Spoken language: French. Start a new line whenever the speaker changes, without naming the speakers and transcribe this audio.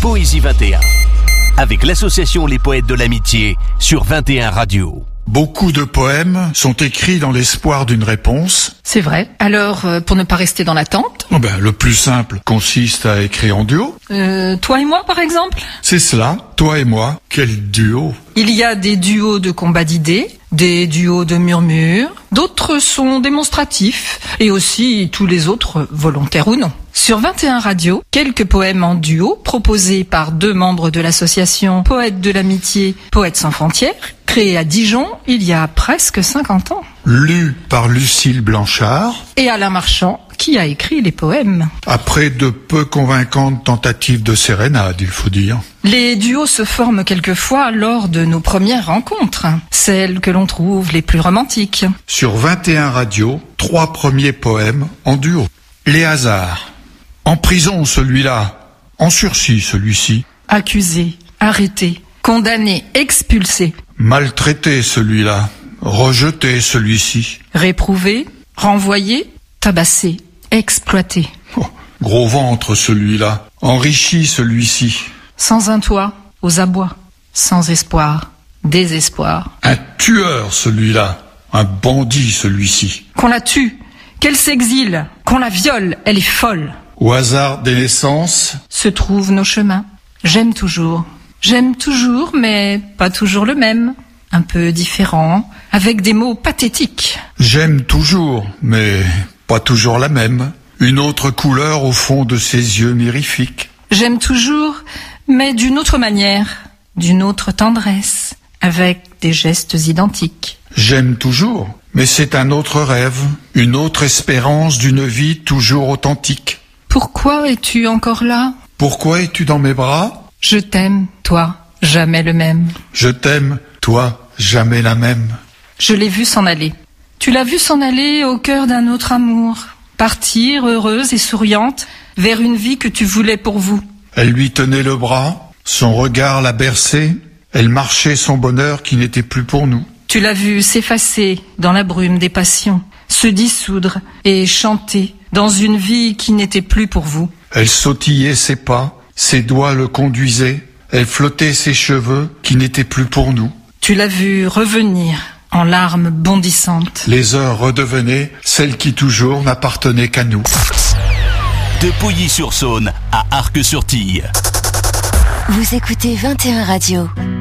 Poésie 21, avec l'association Les Poètes de l'Amitié sur 21 Radio.
Beaucoup de poèmes sont écrits dans l'espoir d'une réponse.
C'est vrai. Alors, pour ne pas rester dans l'attente...
Le plus simple consiste à écrire en duo.
Toi et moi, par exemple ?
C'est cela, toi et moi. Quel duo!
Il y a des duos de combat d'idées, des duos de murmures, d'autres sont démonstratifs, et aussi tous les autres volontaires ou non. Sur 21 Radio, quelques poèmes en duo proposés par 2 membres de l'association Poètes de l'Amitié, Poètes sans frontières, créée à Dijon il y a presque 50 ans.
Lu par Lucille Blanchard
Et Alain Marchand, qui a écrit les poèmes.
Après de peu convaincantes tentatives de sérénade, il faut dire.
Les duos se forment quelquefois lors de nos premières rencontres, celles que l'on trouve les plus romantiques.
Sur 21 Radio, 3 premiers poèmes en duo. Les hasards. En prison celui-là, en sursis celui-ci.
Accusé, arrêté, condamné, expulsé.
Maltraité celui-là, rejeté celui-ci.
Réprouvé, renvoyé, tabassé, exploité.
Gros ventre celui-là, enrichi celui-ci.
Sans un toit, aux abois, sans espoir, désespoir.
Un tueur celui-là, un bandit celui-ci.
Qu'on la tue, qu'elle s'exile, qu'on la viole, elle est folle.
Au hasard des naissances,
se trouvent nos chemins. J'aime toujours, mais pas toujours le même. Un peu différent, avec des mots pathétiques.
J'aime toujours, mais pas toujours la même. Une autre couleur au fond de ses yeux mirifiques.
J'aime toujours, mais d'une autre manière, d'une autre tendresse, avec des gestes identiques.
J'aime toujours, mais c'est un autre rêve, une autre espérance d'une vie toujours authentique.
Pourquoi es-tu encore là ?
Pourquoi es-tu dans mes bras ?
Je t'aime, toi, jamais le même.
Je t'aime, toi, jamais la même.
Je l'ai vu s'en aller. Tu l'as vu s'en aller au cœur d'un autre amour, partir heureuse et souriante vers une vie que tu voulais pour vous.
Elle lui tenait le bras, son regard la berçait, elle marchait son bonheur qui n'était plus pour nous.
Tu l'as vu s'effacer dans la brume des passions, se dissoudre et chanter dans une vie qui n'était plus pour vous.
Elle sautillait ses pas, ses doigts le conduisaient, elle flottait ses cheveux qui n'étaient plus pour nous.
Tu l'as vu revenir en larmes bondissantes.
Les heures redevenaient celles qui toujours n'appartenaient qu'à nous.
De Pouilly-sur-Saône à Arques-sur-Tille.
Vous écoutez 21 Radio.